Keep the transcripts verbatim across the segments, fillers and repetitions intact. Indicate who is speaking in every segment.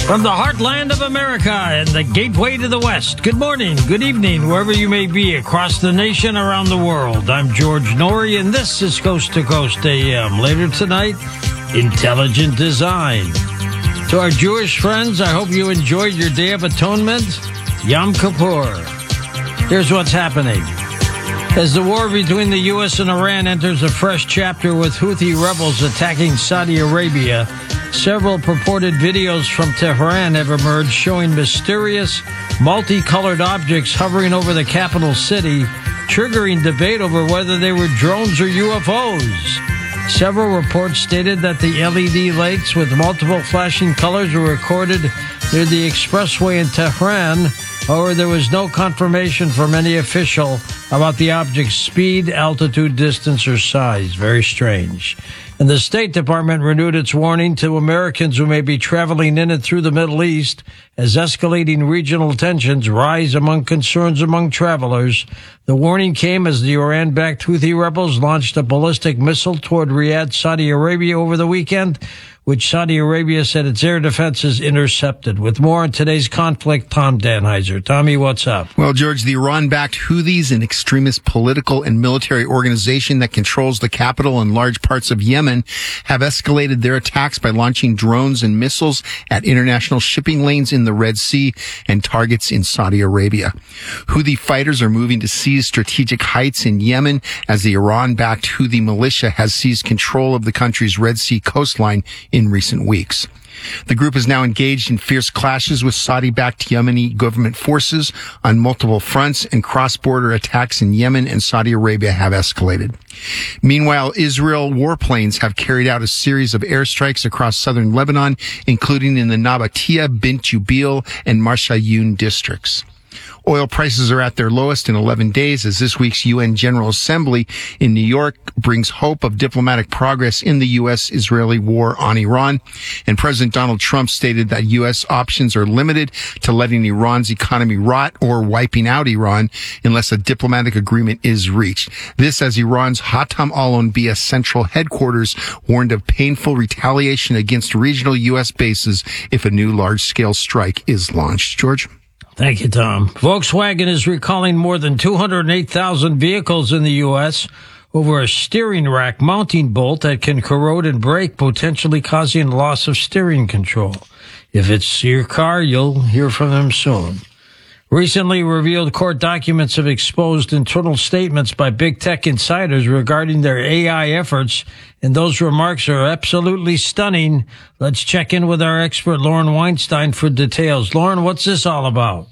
Speaker 1: From the heartland of America and the gateway to the West, good morning, good evening, wherever you may be across the nation, around the world. I'm George Noory, and this is Coast to Coast A M. Later tonight, Intelligent Design. To our Jewish friends, I hope you enjoyed your Day of Atonement, Yom Kippur. Here's what's happening. As the war between the U S and Iran enters a fresh chapter with Houthi rebels attacking Saudi Arabia, several purported videos from Tehran have emerged showing mysterious, multicolored objects hovering over the capital city, triggering debate over whether they were drones or U F Os. Several reports stated that the L E D lights with multiple flashing colors were recorded near the expressway in Tehran. However, there was no confirmation from any official about the object's speed, altitude, distance, or size. Very strange. And the State Department renewed its warning to Americans who may be traveling in and through the Middle East as escalating regional tensions rise among concerns among travelers. The warning came as the Iran-backed Houthi rebels launched a ballistic missile toward Riyadh, Saudi Arabia over the weekend, which Saudi Arabia said its air defenses intercepted. With more on today's conflict, Tom Danheiser. Tommy, what's up?
Speaker 2: Well, George, the Iran-backed Houthis, an extremist political and military organization that controls the capital and large parts of Yemen, have escalated their attacks by launching drones and missiles at international shipping lanes in the Red Sea and targets in Saudi Arabia. Houthi fighters are moving to seize strategic heights in Yemen as the Iran-backed Houthi militia has seized control of the country's Red Sea coastline in recent weeks. The group is now engaged in fierce clashes with Saudi-backed Yemeni government forces on multiple fronts, and cross-border attacks in Yemen and Saudi Arabia have escalated. Meanwhile, Israel warplanes have carried out a series of airstrikes across southern Lebanon, including in the Nabatea, Bint Jubil, and Marshayun districts. Oil prices are at their lowest in eleven days as this week's U N General Assembly in New York brings hope of diplomatic progress in the U S Israeli war on Iran. And President Donald Trump stated that U S options are limited to letting Iran's economy rot or wiping out Iran unless a diplomatic agreement is reached. This as Iran's Hatam al-Onbia central headquarters warned of painful retaliation against regional U S bases if a new large-scale strike is launched. George?
Speaker 1: Thank you, Tom. Volkswagen is recalling more than two hundred eight thousand vehicles in the U S over a steering rack mounting bolt that can corrode and break, potentially causing loss of steering control. If it's your car, you'll hear from them soon. Recently revealed court documents have exposed internal statements by big tech insiders regarding their A I efforts, and those remarks are absolutely stunning. Let's check in with our expert, Lauren Weinstein, for details. Lauren, what's this all about?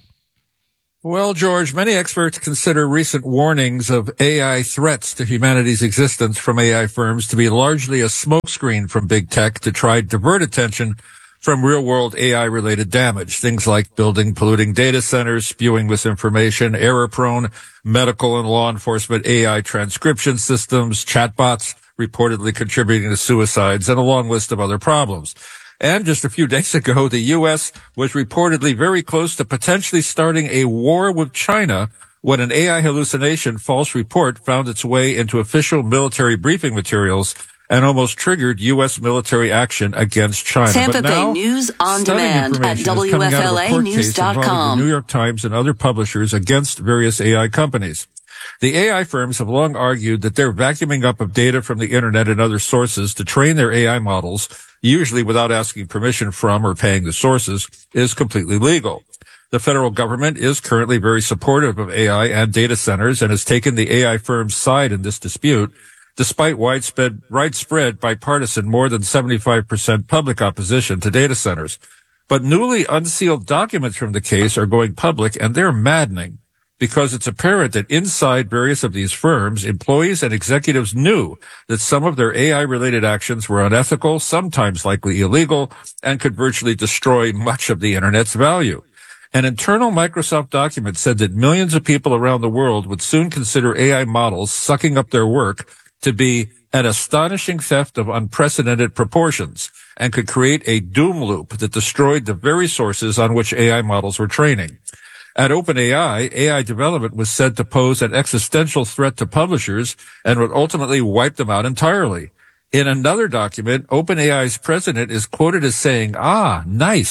Speaker 3: Well, George, many experts consider recent warnings of A I threats to humanity's existence from A I firms to be largely a smokescreen from big tech to try to divert attention from real-world A I-related damage, things like building polluting data centers, spewing misinformation, error-prone medical and law enforcement A I transcription systems, chatbots reportedly contributing to suicides, and a long list of other problems. And just a few days ago, the U S was reportedly very close to potentially starting a war with China when an A I hallucination false report found its way into official military briefing materials and almost triggered U S military action against China.
Speaker 4: Tampa
Speaker 3: but now,
Speaker 4: Bay News on demand at W F L A news dot com.
Speaker 3: The New York Times and other publishers against various A I companies. The A I firms have long argued that their vacuuming up of data from the internet and other sources to train their A I models, usually without asking permission from or paying the sources, is completely legal. The federal government is currently very supportive of A I and data centers and has taken the A I firms' side in this dispute, despite widespread, widespread bipartisan, more than seventy-five percent public opposition to data centers. But newly unsealed documents from the case are going public, and they're maddening, because it's apparent that inside various of these firms, employees and executives knew that some of their A I-related actions were unethical, sometimes likely illegal, and could virtually destroy much of the Internet's value. An internal Microsoft document said that millions of people around the world would soon consider A I models sucking up their work to be an astonishing theft of unprecedented proportions and could create a doom loop that destroyed the very sources on which A I models were training. At OpenAI, A I development was said to pose an existential threat to publishers and would ultimately wipe them out entirely. In another document, OpenAI's president is quoted as saying, "Ah, nice.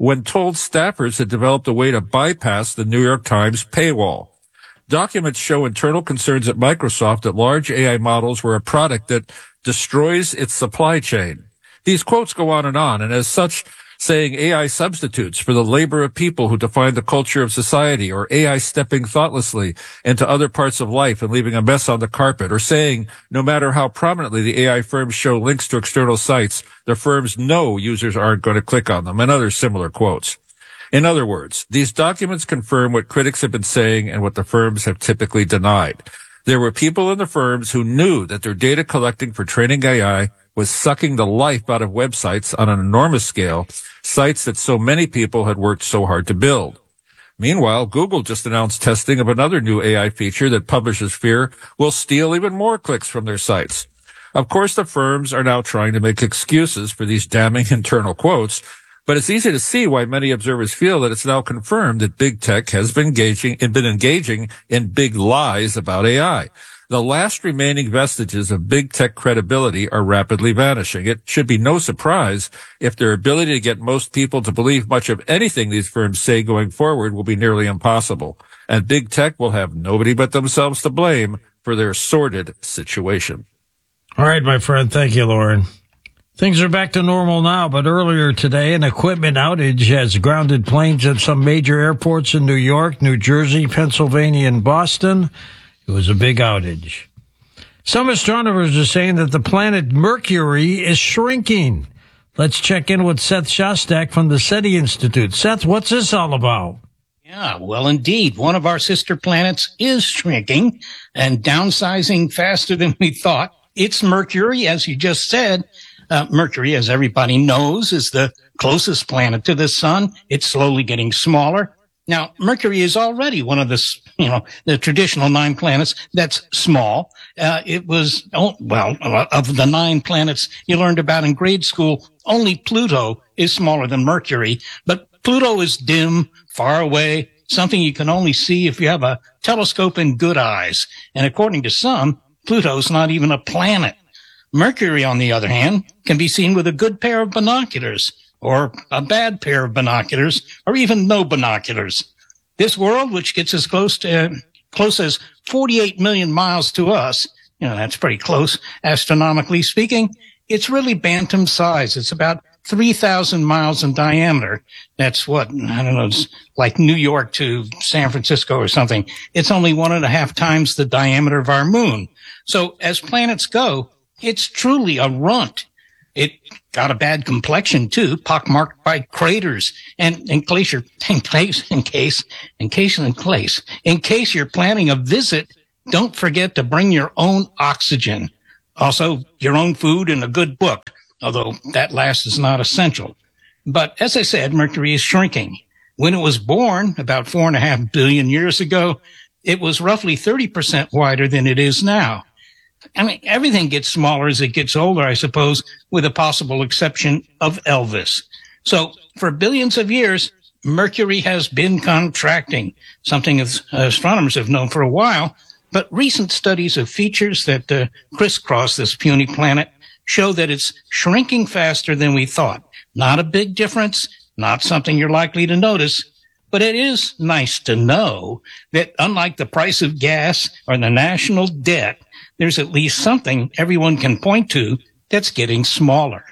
Speaker 3: when told staffers had developed a way to bypass the New York Times paywall. Documents show internal concerns at Microsoft that large A I models were a product that destroys its supply chain. These quotes go on and on, and as such, saying A I substitutes for the labor of people who define the culture of society, or A I stepping thoughtlessly into other parts of life and leaving a mess on the carpet, or saying no matter how prominently the A I firms show links to external sites, the firms know users aren't going to click on them, and other similar quotes. In other words, these documents confirm what critics have been saying and what the firms have typically denied. There were people in the firms who knew that their data collecting for training A I was sucking the life out of websites on an enormous scale, sites that so many people had worked so hard to build. Meanwhile, Google just announced testing of another new A I feature that publishers fear will steal even more clicks from their sites. Of course, the firms are now trying to make excuses for these damning internal quotes, but it's easy to see why many observers feel that it's now confirmed that big tech has been engaging and been engaging in big lies about A I. The last remaining vestiges of big tech credibility are rapidly vanishing. It should be no surprise if their ability to get most people to believe much of anything these firms say going forward will be nearly impossible. And big tech will have nobody but themselves to blame for their sordid situation.
Speaker 1: All right, my friend. Thank you, Lauren. Things are back to normal now, but earlier today, an equipment outage has grounded planes at some major airports in New York, New Jersey, Pennsylvania, and Boston. It was a big outage. Some astronomers are saying that the planet Mercury is shrinking. Let's check in with Seth Shostak from the SETI Institute. Seth, what's this all about?
Speaker 5: Yeah, well, indeed. One of our sister planets is shrinking and downsizing faster than we thought. It's Mercury, as you just said. Uh, Mercury, as everybody knows, is the closest planet to the sun. It's slowly getting smaller. Now, Mercury is already one of the, you know, the traditional nine planets that's small. Uh, it was, oh, well, of the nine planets you learned about in grade school, only Pluto is smaller than Mercury. But Pluto is dim, far away, something you can only see if you have a telescope and good eyes. And according to some, Pluto's not even a planet. Mercury, on the other hand, can be seen with a good pair of binoculars, or a bad pair of binoculars, or even no binoculars. This world, which gets as close to, uh, close as forty-eight million miles to us, you know, that's pretty close, astronomically speaking, it's really bantam size. It's about three thousand miles in diameter. That's what, I don't know, it's like New York to San Francisco or something. It's only one and a half times the diameter of our moon. So as planets go, it's truly a runt. It got a bad complexion too, pockmarked by craters and in case you're, in case, in case, in case, in case, in case you're planning a visit, don't forget to bring your own oxygen. Also, your own food and a good book, although that last is not essential. But as I said, Mercury is shrinking. When it was born about four and a half billion years ago, it was roughly thirty percent wider than it is now. I mean, everything gets smaller as it gets older, I suppose, with a possible exception of Elvis. So for billions of years, Mercury has been contracting, something astronomers have known for a while. But recent studies of features that uh, crisscross this puny planet show that it's shrinking faster than we thought. Not a big difference, not something you're likely to notice, but it is nice to know that unlike the price of gas or the national debt, there's at least something everyone can point to that's getting smaller.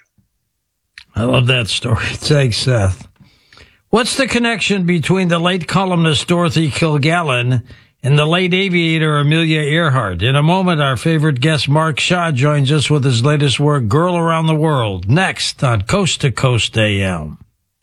Speaker 1: I love that story. Thanks, Seth. What's the connection between the late columnist Dorothy Kilgallen and the late aviator Amelia Earhart? In a moment, our favorite guest Mark Shaw joins us with his latest work, Girl Around the World, next on Coast to Coast A M.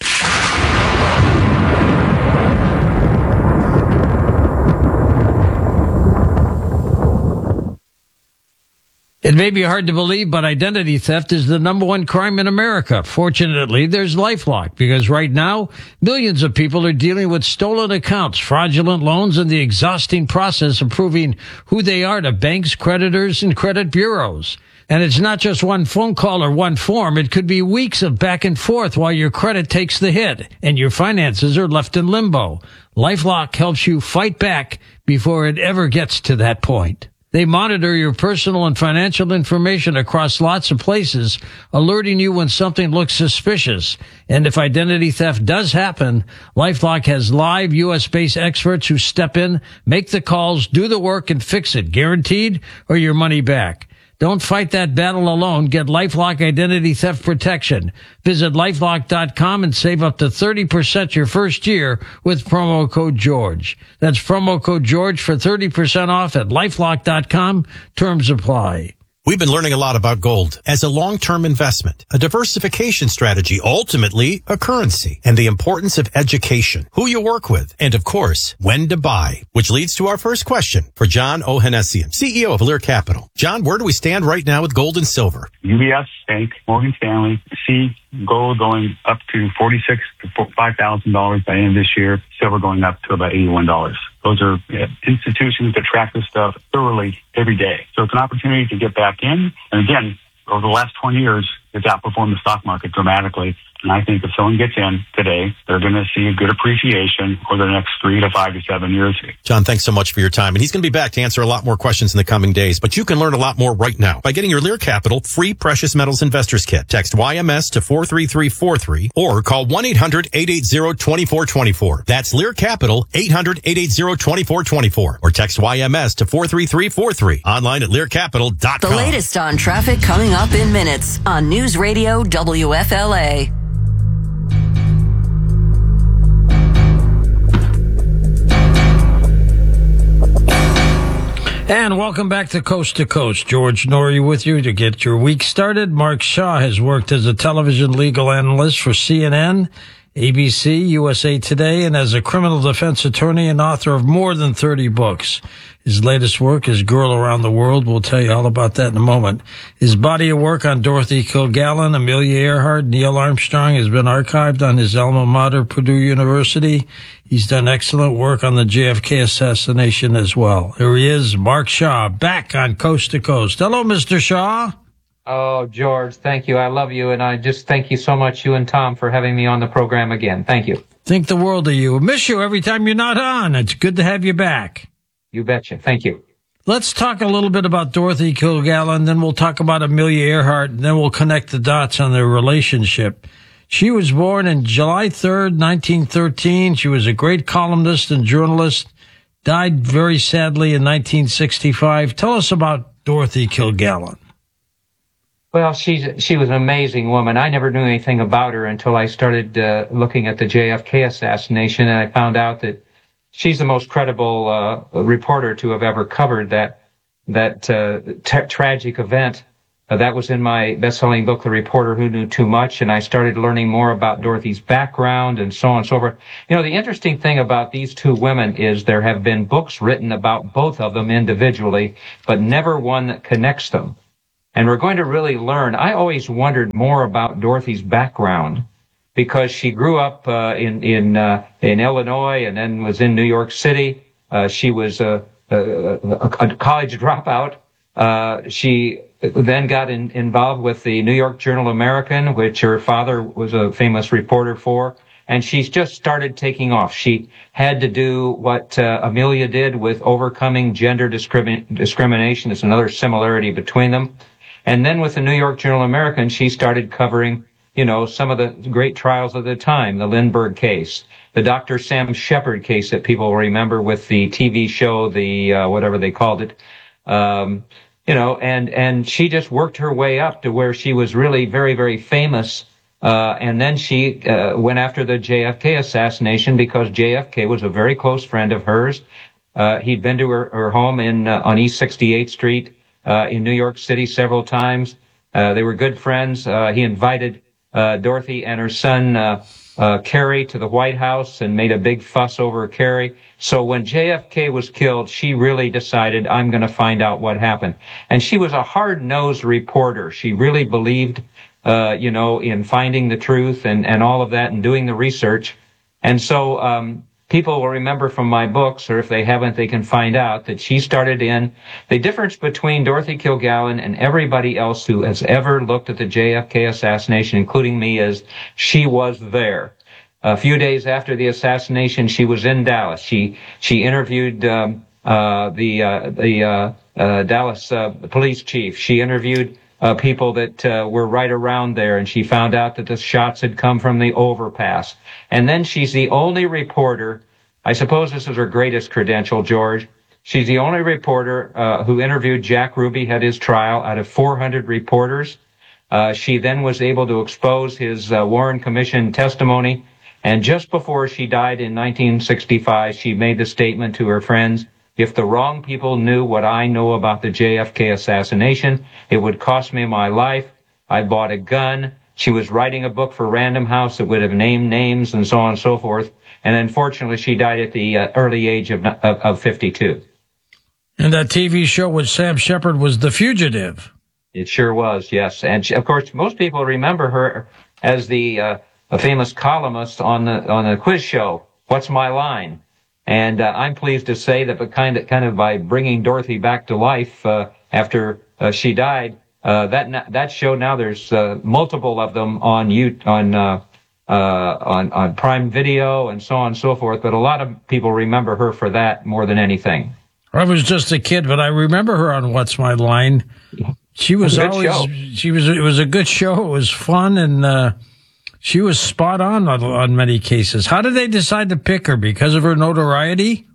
Speaker 1: It may be hard to believe, but identity theft is the number one crime in America. Fortunately, there's LifeLock, because right now, millions of people are dealing with stolen accounts, fraudulent loans, and the exhausting process of proving who they are to banks, creditors, and credit bureaus. And it's not just one phone call or one form. It could be weeks of back and forth while your credit takes the hit and your finances are left in limbo. LifeLock helps you fight back before it ever gets to that point. They monitor your personal and financial information across lots of places, alerting you when something looks suspicious. And if identity theft does happen, LifeLock has live U S-based experts who step in, make the calls, do the work, and fix it, guaranteed, or your money back. Don't fight that battle alone. Get LifeLock Identity Theft Protection. Visit LifeLock dot com and save up to thirty percent your first year with promo code George. That's promo code George for thirty percent off at LifeLock dot com. Terms apply.
Speaker 6: We've been learning a lot about gold as a long-term investment, a diversification strategy, ultimately a currency, and the importance of education, who you work with, and of course, when to buy, which leads to our first question for John Ohanessian, C E O of Lear Capital. John, where do we stand right now with gold and silver?
Speaker 7: U B S Bank, Morgan Stanley, see gold going up to forty-six to five thousand dollars by the end of this year, silver going up to about eighty-one dollars. Those are institutions that track this stuff thoroughly every day. So it's an opportunity to get back in. And again, over the last twenty years, it's outperformed the stock market dramatically. And I think if someone gets in today, they're going to see a good appreciation over the next three to five to seven years.
Speaker 6: John, thanks so much for your time. And he's going to be back to answer a lot more questions in the coming days. But you can learn a lot more right now by getting your Lear Capital free Precious Metals Investors Kit. Text Y M S to four three three four three or call one eight hundred eight eight zero two four two four. That's Lear Capital, eight hundred eight eight zero two four two four. Or text Y M S to four three three four three. Online at lear capital dot com.
Speaker 4: The latest on traffic coming up in minutes on News Radio W F L A.
Speaker 1: And welcome back to Coast to Coast. George Noory with you to get your week started. Mark Shaw has worked as a television legal analyst for C N N, A B C, U S A Today, and as a criminal defense attorney and author of more than thirty books. His latest work is Girl Around the World. We'll tell you all about that in a moment. His body of work on Dorothy Kilgallen, Amelia Earhart, Neil Armstrong has been archived on his alma mater, Purdue University. He's done excellent work on the J F K assassination as well. Here he is, Mark Shaw, back on Coast to Coast. Hello, Mister Shaw.
Speaker 8: Oh, George, thank you. I love you, and I just thank you so much, you and Tom, for having me on the program again. Thank you.
Speaker 1: Think the world of you. I miss you every time you're not on. It's good to have you back.
Speaker 8: You betcha. Thank you.
Speaker 1: Let's talk a little bit about Dorothy Kilgallen, then we'll talk about Amelia Earhart, and then we'll connect the dots on their relationship. She was born on July third, nineteen thirteen. She was a great columnist and journalist, died very sadly in nineteen sixty-five. Tell us about Dorothy Kilgallen.
Speaker 8: Well, she's, she was an amazing woman. I never knew anything about her until I started uh, looking at the J F K assassination, and I found out that she's the most credible uh, reporter to have ever covered that that uh, t- tragic event. Uh, that was in my best-selling book, The Reporter Who Knew Too Much, and I started learning more about Dorothy's background and so on and so forth. You know, the interesting thing about these two women is there have been books written about both of them individually, but never one that connects them. And we're going to really learn. I always wondered more about Dorothy's background because she grew up uh, in in uh, in Illinois and then was in New York City. Uh, she was a, a, a college dropout. Uh, she then got in, involved with the New York Journal-American, which her father was a famous reporter for, and she's just started taking off. She had to do what uh, Amelia did with overcoming gender discrimin- discrimination. There's another similarity between them. And then with the New York Journal-American, she started covering, you know, some of the great trials of the time, the Lindbergh case, the Doctor Sam Shepard case that people remember with the T V show, the uh, whatever they called it. Um, You know, and, and she just worked her way up to where she was really very, very famous. Uh, and then she, uh, went after the J F K assassination because J F K was a very close friend of hers. Uh, he'd been to her, her home in, uh, on East sixty-eighth Street, uh, in New York City several times. Uh, they were good friends. Uh, he invited, uh, Dorothy and her son, uh, uh, Kerry to the White House and made a big fuss over Kerry. So when J F K was killed, she really decided, I'm going to find out what happened. And she was a hard-nosed reporter. She really believed, uh, you know, in finding the truth and, and all of that and doing the research. And so um, people will remember from my books, or if they haven't, they can find out that she started in the difference between Dorothy Kilgallen and everybody else who has ever looked at the J F K assassination, including me, is she was there. A few days after the assassination, she was in Dallas. She she interviewed um, uh, the uh, the uh, uh, Dallas uh, police chief. She interviewed uh, people that uh, were right around there, and she found out that the shots had come from the overpass. And then she's the only reporter, I suppose this is her greatest credential, George. She's the only reporter uh, who interviewed Jack Ruby at his trial out of four hundred reporters. Uh, she then was able to expose his uh, Warren Commission testimony. And just before she died in nineteen sixty-five, she made the statement to her friends, if the wrong people knew what I know about the J F K assassination, it would cost me my life. I bought a gun. She was writing a book for Random House that would have named names and so on and so forth. And unfortunately, she died at the uh, early age of, of, of fifty-two.
Speaker 1: And that T V show with Sam Shepard was The Fugitive.
Speaker 8: It sure was, yes. And she, of course, most people remember her as the uh, a famous columnist on the on the quiz show, What's My Line? And uh, I'm pleased to say that, but kind of kind of by bringing Dorothy back to life uh, after uh, she died, uh, that that show now there's uh, multiple of them on you on uh, uh, on on Prime Video and so on and so forth. But a lot of people remember her for that more than anything.
Speaker 1: I was just a kid, but I remember her on What's My Line. She was always, show. she was, it was a good show. It was fun, and uh, she was spot on, on on many cases. How did they decide to pick her? Because of her notoriety?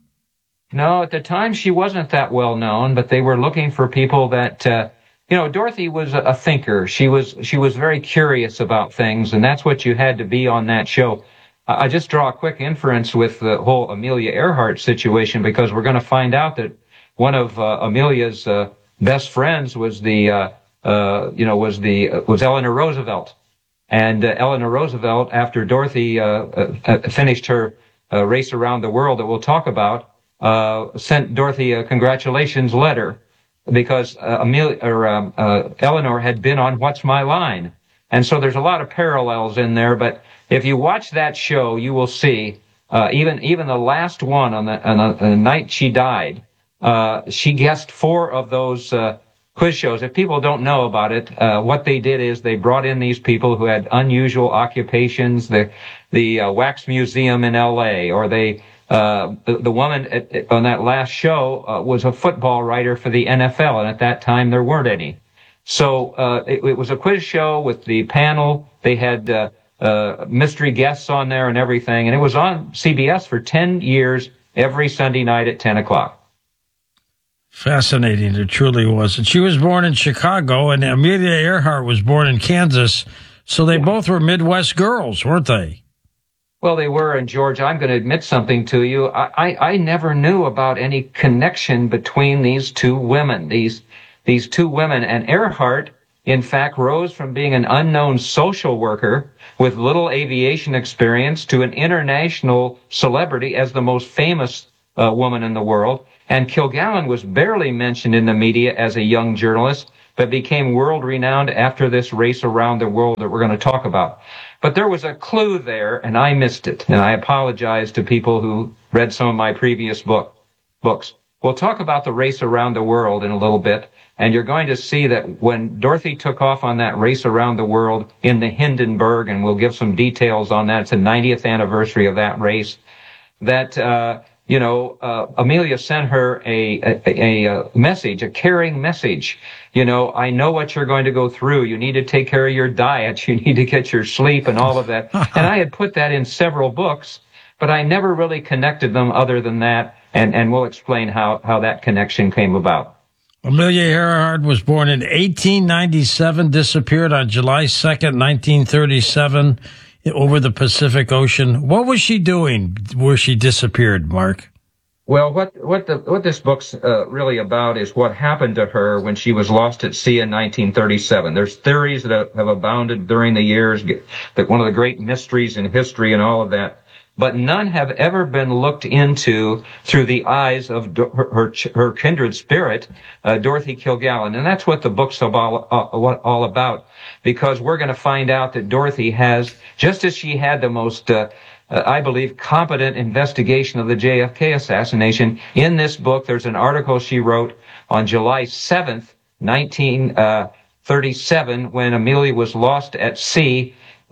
Speaker 8: No, at the time she wasn't that well known, but they were looking for people that, uh, you know, Dorothy was a, a thinker. She was, she was very curious about things, and that's what you had to be on that show. I just draw a quick inference with the whole Amelia Earhart situation, because we're going to find out that one of uh, Amelia's uh, best friends was the, uh, uh, you know, was the uh, was Eleanor Roosevelt, and uh, Eleanor Roosevelt, after Dorothy uh, uh, finished her uh, race around the world that we'll talk about, uh, sent Dorothy a congratulations letter because uh, Amelia or um, uh, Eleanor had been on What's My Line, and so there's a lot of parallels in there, but. If you watch that show, you will see uh, even even the last one on the, on the, on the night she died. Uh, she guessed four of those uh, quiz shows. If people don't know about it, uh, what they did is they brought in these people who had unusual occupations. The the uh, Wax Museum in L A, or they uh, the, the woman at, on that last show uh, was a football writer for the N F L, and at that time there weren't any. So uh, it, it was a quiz show with the panel. They had. Uh, Uh, mystery guests on there and everything. And it was on C B S for ten years, every Sunday night at ten o'clock.
Speaker 1: Fascinating. It truly was. And she was born in Chicago, and Amelia Earhart was born in Kansas. So they yeah. both were Midwest girls, weren't they?
Speaker 8: Well, they were. And George, I'm going to admit something to you. I, I, I never knew about any connection between these two women, these, these two women. And Earhart, in fact, rose from being an unknown social worker with little aviation experience to an international celebrity as the most famous uh, woman in the world. And Kilgallen was barely mentioned in the media as a young journalist, but became world-renowned after this race around the world that we're going to talk about. But there was a clue there, and I missed it. And I apologize to people who read some of my previous book books. We'll talk about the race around the world in a little bit. And you're going to see that when Dorothy took off on that race around the world in the Hindenburg, and we'll give some details on that, it's the ninetieth anniversary of that race, that, uh, you know, uh, Amelia sent her a, a, a message, a caring message. You know, I know what you're going to go through. You need to take care of your diet. You need to get your sleep and all of that. And I had put that in several books, but I never really connected them other than that. And, and we'll explain how, how that connection came about.
Speaker 1: Amelia Earhart was born in eighteen ninety-seven, disappeared on July second, nineteen thirty-seven, over the Pacific Ocean. What was she doing where she disappeared, Mark?
Speaker 8: Well, what what the what this book's uh, really about is what happened to her when she was lost at sea in nineteen thirty-seven. There's theories that have abounded during the years, that one of the great mysteries in history and all of that. But none have ever been looked into through the eyes of do- her, her, her kindred spirit, uh, Dorothy Kilgallen. And that's what the book's all, uh, all about, because we're going to find out that Dorothy has, just as she had the most, uh, uh, I believe, competent investigation of the J F K assassination. In this book, there's an article she wrote on July seventh, nineteen thirty-seven, when Amelia was lost at sea.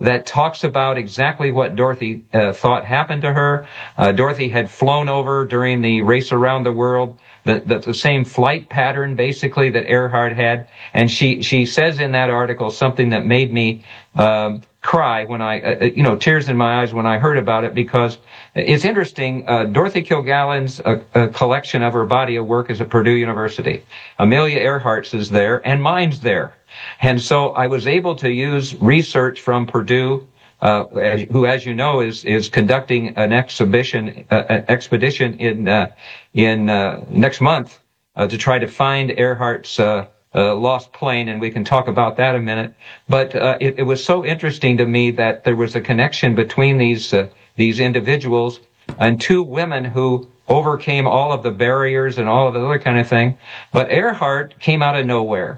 Speaker 8: that talks about exactly what Dorothy uh, thought happened to her. Uh, Dorothy had flown over during the race around the world, the, the, the same flight pattern basically that Earhart had. And she, she says in that article something that made me um, cry when I, uh, you know, tears in my eyes when I heard about it, because it's interesting. Uh, Dorothy Kilgallen's uh, uh, collection of her body of work is at Purdue University. Amelia Earhart's is there, and mine's there. And so I was able to use research from Purdue, uh, as, who, as you know, is is conducting an exhibition, uh, an expedition in uh, in uh, next month uh, to try to find Earhart's uh, uh, lost plane, and we can talk about that in a minute. But uh, it, it was so interesting to me that there was a connection between these uh, these individuals and two women who overcame all of the barriers and all of the other kind of thing. But Earhart came out of nowhere.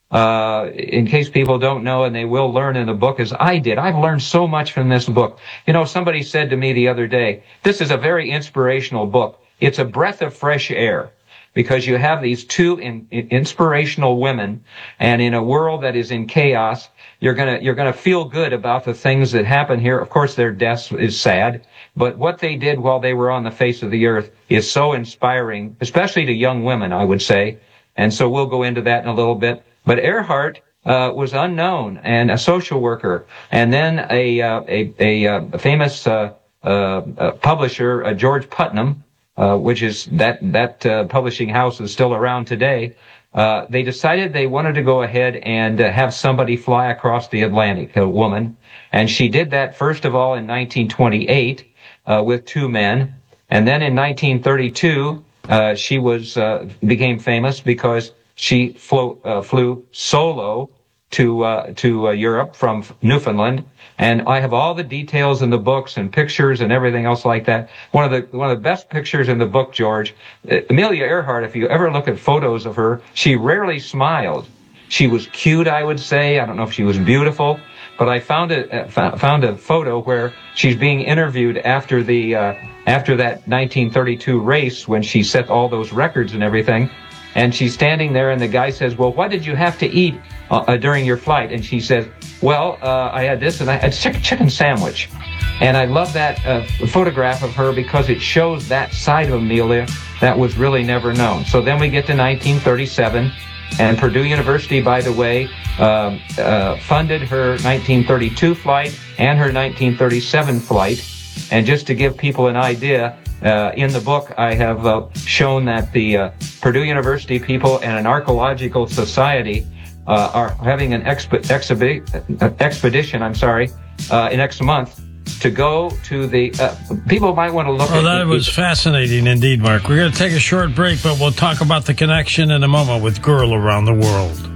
Speaker 8: Uh, in case people don't know, and they will learn in the book, as I did. I've learned so much from this book. You know, somebody said to me the other day, this is a very inspirational book. It's a breath of fresh air, because you have these two in, in inspirational women, and in a world that is in chaos, you're gonna, you're gonna feel good about the things that happen here. Of course, their death is sad, but what they did while they were on the face of the earth is so inspiring, especially to young women, I would say. And so we'll go into that in a little bit. But Earhart uh, was unknown and a social worker, and then a uh, a, a, a famous uh, uh, publisher, uh, George Putnam, uh, which is that that uh, publishing house is still around today. Uh, they decided they wanted to go ahead and uh, have somebody fly across the Atlantic, a woman, and she did that first of all in nineteen twenty-eight uh, with two men, and then in nineteen thirty-two uh, she was uh, became famous because she flew, uh, flew solo to uh, to uh, Europe from Newfoundland, and I have all the details in the books and pictures and everything else like that. One of the one of the best pictures in the book, George, Amelia Earhart. If you ever look at photos of her, she rarely smiled. She was cute, I would say. I don't know if she was beautiful, but I found a found a photo where she's being interviewed after the uh, after that nineteen thirty-two race when she set all those records and everything. And she's standing there, and the guy says, well, what did you have to eat uh, during your flight? And she says, well, uh, I had this, and I had a chicken sandwich. And I love that uh, photograph of her because it shows that side of Amelia that was really never known. So then we get to nineteen thirty-seven, and Purdue University, by the way, um, uh, funded her nineteen thirty-two flight and her nineteen thirty-seven flight. And just to give people an idea, Uh, in the book, I have uh, shown that the uh, Purdue University people and an archaeological society uh, are having an exp- exhibi- uh, expedition, I'm sorry, uh, next month to go to the, uh, people might want to look
Speaker 1: well,
Speaker 8: at...
Speaker 1: Well, that was fascinating indeed, Mark. We're going to take a short break, but we'll talk about the connection in a moment with Girl Around the World.